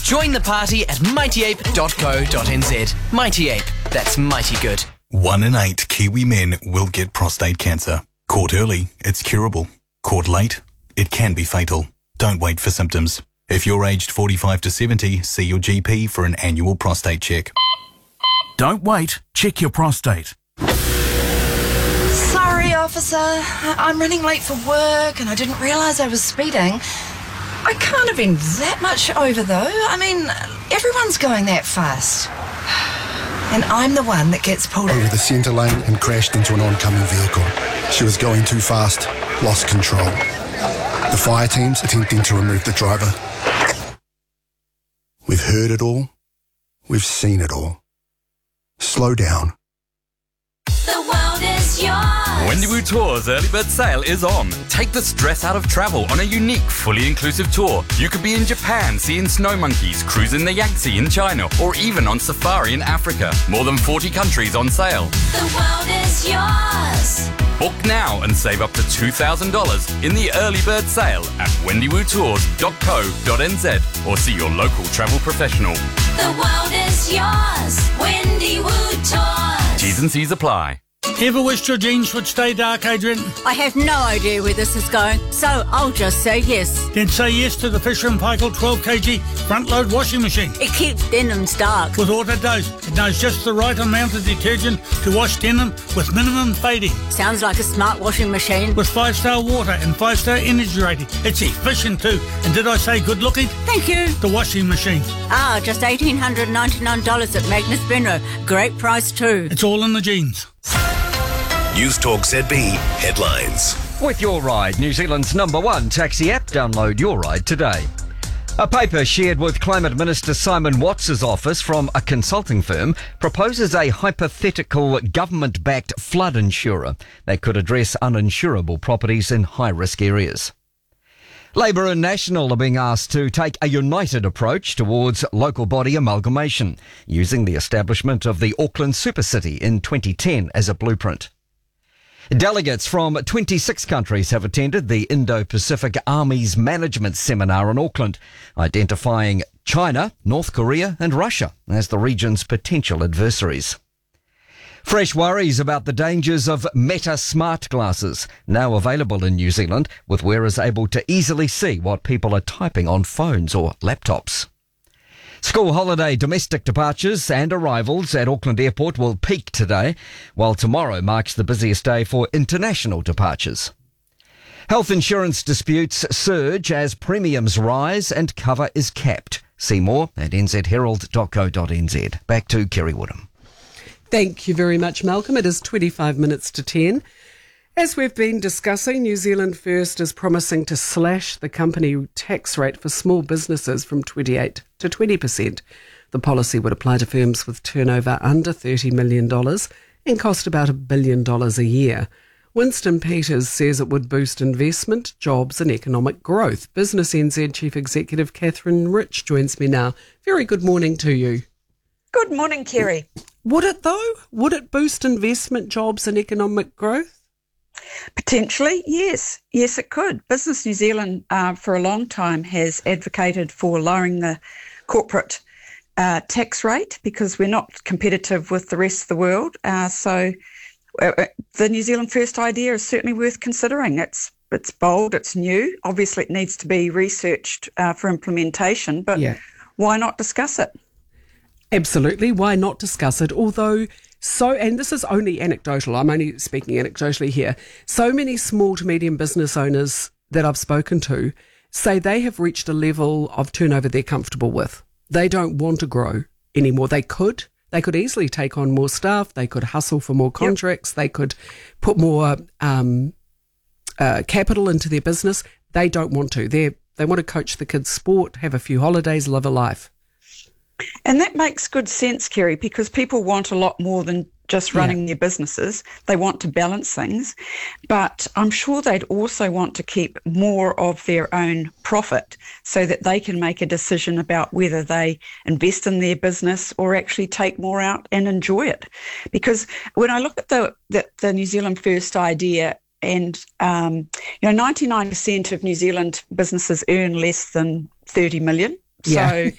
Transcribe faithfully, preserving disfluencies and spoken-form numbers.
Join the party at mighty ape dot co dot n z. Mighty Ape, that's mighty good. One in eight Kiwi men will get prostate cancer. Caught early, it's curable. Caught late, it can be fatal. Don't wait for symptoms. If you're aged forty-five to seventy, see your G P for an annual prostate check. Don't wait. Check your prostate. Sorry, officer. I- I'm running late for work and I didn't realise I was speeding. I can't have been that much over, though. I mean, everyone's going that fast. And I'm the one that gets pulled over the centre lane and crashed into an oncoming vehicle. She was going too fast, lost control. The fire team's attempting to remove the driver. We've heard it all. We've seen it all. Slow down. The world is yours. Wendiwoo Tours early bird sale is on. Take the stress out of travel on a unique, fully inclusive tour. You could be in Japan seeing snow monkeys, cruising the Yangtze in China, or even on safari in Africa. More than forty countries on sale. The world is yours. Book now and save up to two thousand dollars in the early bird sale at wendiwoo tours dot co dot n z or see your local travel professional. The world is yours. Wendiwoo Tours. T's and C's apply. Ever wished your jeans would stay dark, Adrian? I have no idea where this is going, so I'll just say yes. Then say yes to the Fisher and Paykel twelve kilogram front-load washing machine. It keeps denims dark. With Auto-Dose, it knows just the right amount of detergent to wash denim with minimum fading. Sounds like a smart washing machine. With five-star water and five-star energy rating. It's efficient too. And did I say good-looking? Thank you. The washing machine. Ah, just one thousand eight hundred ninety-nine dollars at Magnus Benro. Great price too. It's all in the jeans. News Talk Z B headlines. With Your Ride, New Zealand's number one taxi app. Download Your Ride today. A paper shared with Climate Minister Simon Watts' office from a consulting firm proposes a hypothetical government-backed flood insurer that could address uninsurable properties in high-risk areas. Labour and National are being asked to take a united approach towards local body amalgamation, using the establishment of the Auckland Supercity in twenty ten as a blueprint. Delegates from twenty-six countries have attended the Indo-Pacific Armies Management Seminar in Auckland, identifying China, North Korea and Russia as the region's potential adversaries. Fresh worries about the dangers of Meta smart glasses, now available in New Zealand, with wearers able to easily see what people are typing on phones or laptops. School holiday domestic departures and arrivals at Auckland Airport will peak today, while tomorrow marks the busiest day for international departures. Health insurance disputes surge as premiums rise and cover is capped. See more at n z herald dot co dot n z. Back to Kerry Woodham. Thank you very much, Malcolm. It is twenty-five minutes to ten. As we've been discussing, New Zealand First is promising to slash the company tax rate for small businesses from twenty-eight to twenty percent. The policy would apply to firms with turnover under thirty million dollars and cost about a billion dollars a year. Winston Peters says it would boost investment, jobs and economic growth. Business N Z Chief Executive Catherine Rich joins me now. Very good morning to you. Good morning, Kerry. Would it though? Would it boost investment, jobs and economic growth? Potentially, yes. Yes, it could. Business New Zealand uh, for a long time has advocated for lowering the corporate uh, tax rate because we're not competitive with the rest of the world. Uh, so uh, the New Zealand First idea is certainly worth considering. It's it's bold, it's new. Obviously, it needs to be researched uh, for implementation, but yeah. Why not discuss it? Absolutely. Why not discuss it? Although, so, and this is only anecdotal, I'm only speaking anecdotally here, so many small to medium business owners that I've spoken to say they have reached a level of turnover they're comfortable with. They don't want to grow anymore. They could. They could easily take on more staff. They could hustle for more contracts. Yep. They could put more um, uh, capital into their business. They don't want to. They they want to coach the kids' sport, have a few holidays, live a life. And that makes good sense, Kerry, because people want a lot more than just running yeah. their businesses. They want to balance things, but I'm sure they'd also want to keep more of their own profit so that they can make a decision about whether they invest in their business or actually take more out and enjoy it. Because when I look at the, the, the New Zealand First idea, and um, you know, ninety-nine percent of New Zealand businesses earn less than thirty million. Yeah. So